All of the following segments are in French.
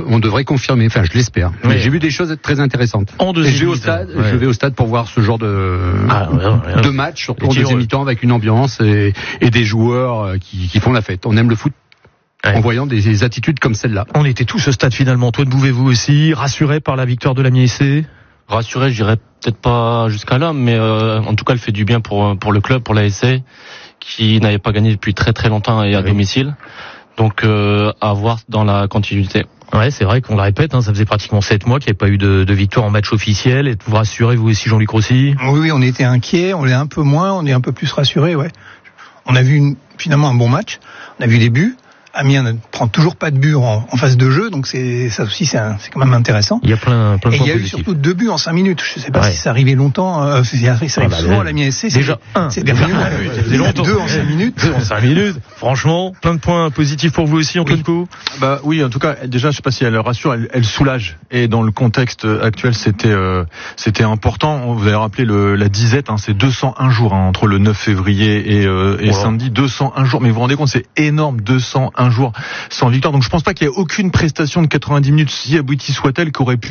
on devrait confirmer. Enfin, je l'espère. Oui. Mais j'ai vu des choses très intéressantes. Je vais au stade pour voir ce genre de match, surtout en deuxième mi-temps, avec une ambiance et des joueurs qui font la fête. On aime le foot. En voyant des attitudes comme celle-là. On était tous au stade finalement. Antoine Bouvet, vous aussi, rassuré par la victoire de l'Amiens SC? Rassuré, je dirais peut-être pas jusqu'à là, mais en tout cas, elle fait du bien pour le club, pour la SC, qui n'avait pas gagné depuis très très longtemps et à domicile. Donc à voir dans la continuité. Ouais, c'est vrai qu'on le répète, ça faisait pratiquement 7 mois qu'il n'y avait pas eu de victoire en match officiel. Êtes-vous rassuré, vous aussi, Jean-Luc Rossi? Oui, on était inquiets, on l'est un peu moins, on est un peu plus rassuré, ouais. On a vu finalement un bon match, on a vu des buts. Amiens ne prend toujours pas de but en phase de jeu, donc ça aussi c'est quand même intéressant. Il y a plein de points positifs. Il y a eu positifs. surtout 2 buts en 5 minutes. Je sais pas si ça arrivait longtemps. Ça arrive souvent à l'Amiens SC. Déjà c'est derniers mois. C'est longtemps. 2 en 5 minutes. 2 en 5 minutes. Franchement, plein de points positifs pour vous aussi, Antoine Co. Oui, en tout cas, déjà, je sais pas si elle rassure, elle soulage. Et dans le contexte actuel, c'était important. Vous avez rappelé la disette, c'est 201 jours entre le 9 février et samedi. 201 jours. Mais vous vous rendez compte, c'est énorme, 201 jours sans victoire. Donc je pense pas qu'il y ait aucune prestation de 90 minutes, si aboutie soit-elle, qui aurait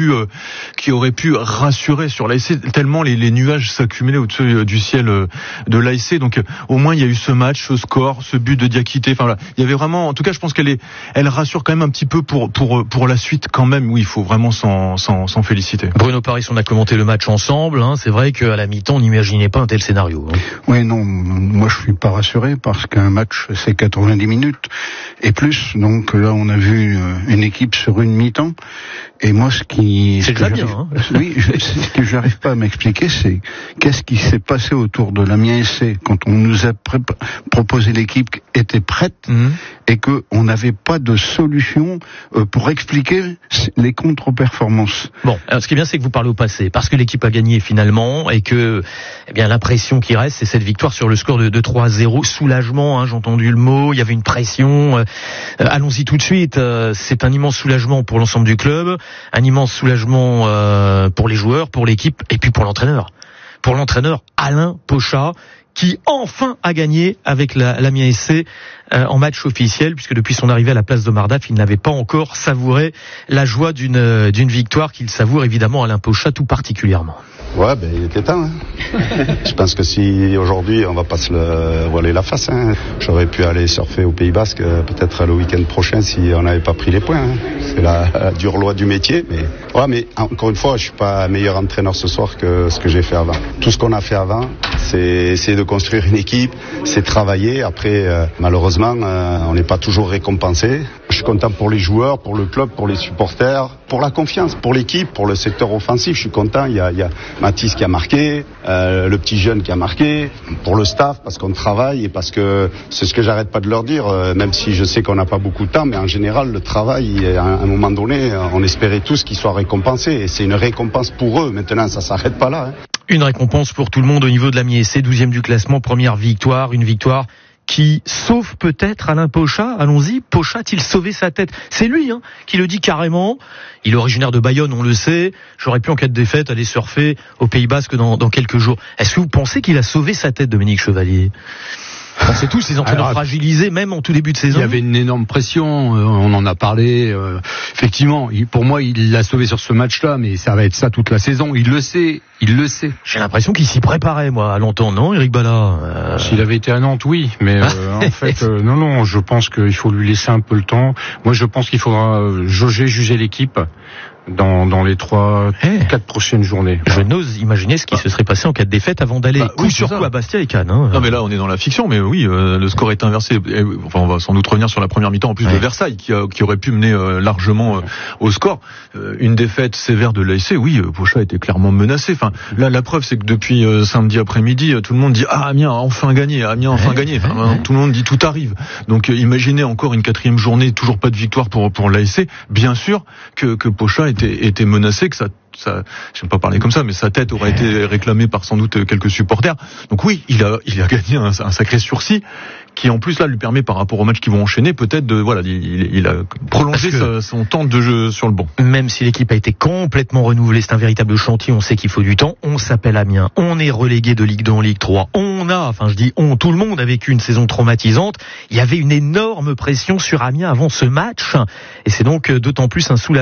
pu rassurer sur l'ASC, tellement les nuages s'accumulaient au-dessus du ciel de l'ASC. Donc au moins il y a eu ce match, ce score, ce but de Diakité. Enfin voilà, il y avait vraiment, en tout cas je pense elle rassure quand même un petit peu pour la suite quand même. Oui, il faut vraiment s'en féliciter. Bruno Paris, on a commenté le match ensemble. C'est vrai qu'à la mi-temps on n'imaginait pas un tel scénario. Oui, non, moi je suis pas rassuré parce qu'un match c'est 90 minutes et plus. Donc là, on a vu une équipe sur une mi-temps. Et moi, c'est déjà bien. Oui, ce que j'arrive pas à m'expliquer, c'est qu'est-ce qui s'est passé autour de l'Amiens SC quand on nous a proposé l'équipe qui était prête et que on n'avait pas de solution pour expliquer les contre-performances. Bon, alors ce qui est bien, c'est que vous parlez au passé, parce que l'équipe a gagné finalement et que, l'impression qui reste, c'est cette victoire sur le score de 3-0. Soulagement, j'ai entendu le mot. Il y avait une pression. Allons-y tout de suite. C'est un immense soulagement pour l'ensemble du club. Un immense soulagement pour les joueurs, pour l'équipe et puis pour l'entraîneur. Pour l'entraîneur Alain Pochat, qui enfin a gagné avec l'Amiens SC en match officiel, puisque depuis son arrivée à la place de Mardaf, il n'avait pas encore savouré la joie d'une victoire qu'il savoure évidemment Alain Pochat tout particulièrement. Ouais, il était temps. Je pense que si aujourd'hui on va pas se le voiler la face, j'aurais pu aller surfer au Pays Basque peut-être le week-end prochain si on n'avait pas pris les points. C'est la dure loi du métier, mais encore une fois, je suis pas meilleur entraîneur ce soir que ce que j'ai fait avant. Tout ce qu'on a fait avant, c'est essayer de construire une équipe, c'est travailler. Après, malheureusement, on n'est pas toujours récompensé. Je suis content pour les joueurs, pour le club, pour les supporters, pour la confiance, pour l'équipe, pour le secteur offensif. Je suis content. Il y a Mathis qui a marqué, le petit jeune qui a marqué, pour le staff parce qu'on travaille et parce que c'est ce que j'arrête pas de leur dire, même si je sais qu'on n'a pas beaucoup de temps, mais en général le travail, à un moment donné, on espérait tous qu'il soit récompensé et c'est une récompense pour eux. Maintenant, ça s'arrête pas là. Une récompense pour tout le monde au niveau de l'Amiens SC, 12e du classement, première victoire, une victoire qui sauve peut-être Alain Pochat. Allons-y, Pochat a-t-il sauvé sa tête? C'est lui qui le dit carrément. Il est originaire de Bayonne, on le sait. J'aurais pu en cas de défaite aller surfer au Pays Basque dans quelques jours. Est-ce que vous pensez qu'il a sauvé sa tête, Dominique Chevalier? On sait tous ces entraîneurs fragilisés, même en tout début de saison. Il y avait une énorme pression, on en a parlé. Effectivement, pour moi, il l'a sauvé sur ce match-là, mais ça va être ça toute la saison. Il le sait. J'ai l'impression qu'il s'y préparait, moi, à longtemps, non, Eric Bala? S'il avait été à Nantes, oui, mais en fait, non, je pense qu'il faut lui laisser un peu le temps. Moi, je pense qu'il faudra juger l'équipe dans les 3-4 prochaines journées. Je n'ose imaginer ce qui se serait passé en cas de défaite avant d'aller coup sur coup à Bastia et Cannes. Non, mais là on est dans la fiction, mais oui, le score est inversé. Enfin, on va sans doute revenir sur la première mi-temps en plus de Versailles qui aurait pu mener largement au score. Une défaite sévère de l'ASC, oui, Pochat était clairement menacé. Enfin, là la preuve c'est que depuis samedi après-midi, tout le monde dit Amiens a enfin gagné, Enfin, tout le monde dit tout arrive. Donc imaginez encore une 4e journée, toujours pas de victoire pour l'ASC. Bien sûr que Pochat était menacé, que ça, j'aime pas parler comme ça, mais sa tête aurait été réclamée par sans doute quelques supporters. Donc oui, il a gagné un sacré sursis qui en plus là lui permet par rapport aux matchs qui vont enchaîner peut-être il a prolongé son temps de jeu sur le banc. Même si l'équipe a été complètement renouvelée, c'est un véritable chantier, on sait qu'il faut du temps. On s'appelle Amiens, on est relégué de Ligue 2 en Ligue 3. Tout le monde a vécu une saison traumatisante. Il y avait une énorme pression sur Amiens avant ce match et c'est donc d'autant plus un soulagement